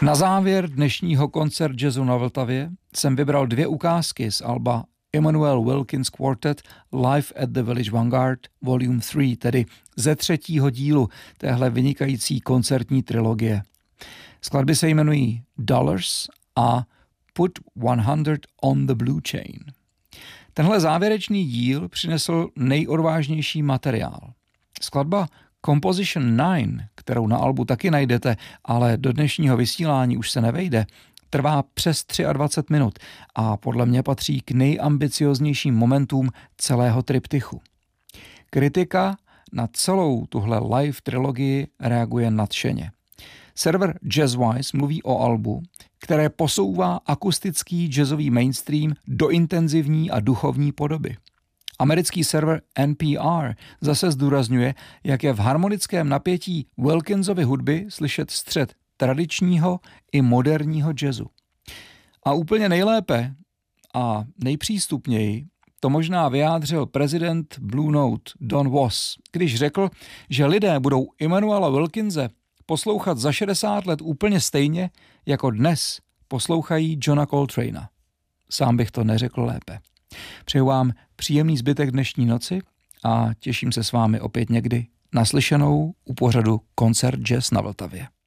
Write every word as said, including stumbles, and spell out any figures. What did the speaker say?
Na závěr dnešního koncert jazzu na Vltavě jsem vybral dvě ukázky z alba Immanuel Wilkins Quartet Live at the Village Vanguard Volume tři, tedy ze třetího dílu téhle vynikající koncertní trilogie. Skladby se jmenují Dollars a Put one hundred on the Blue Chain. Tenhle závěrečný díl přinesl nejodvážnější materiál. Skladba Composition nine, kterou na albu taky najdete, ale do dnešního vysílání už se nevejde, trvá přes dvacet tři minut a podle mě patří k nejambicioznějším momentům celého triptychu. Kritika na celou tuhle live trilogii reaguje nadšeně. Server Jazzwise mluví o albu, které posouvá akustický jazzový mainstream do intenzivní a duchovní podoby. Americký server N P R zase zdůrazňuje, jak je v harmonickém napětí Wilkinsovy hudby slyšet střed tradičního i moderního jazzu. A úplně nejlépe a nejpřístupněji to možná vyjádřil prezident Blue Note Don Was, když řekl, že lidé budou Immanuela Wilkinse poslouchat za šedesát let úplně stejně, jako dnes poslouchají Johna Coltrane'a. Sám bych to neřekl lépe. Přeju vám příjemný zbytek dnešní noci a těším se s vámi opět někdy naslyšenou u pořadu Koncert Jazz na Vltavě.